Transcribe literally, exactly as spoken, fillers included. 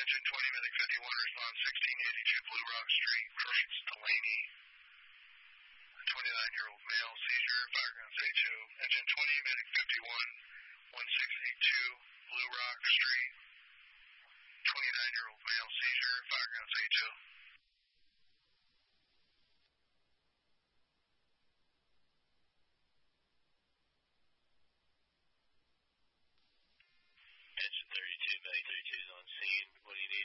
Engine twenty, Medic fifty-one, respond sixteen eighty-two Blue Rock Street, Prince Delaney. twenty-nine-year-old male, seizure, firegrounds A two. Engine twenty, Medic fifty-one, one six eight two Blue Rock Street. twenty-nine-year-old male, seizure, firegrounds A two. Engine thirty-two, Medic thirty-two is on scene. What do you need?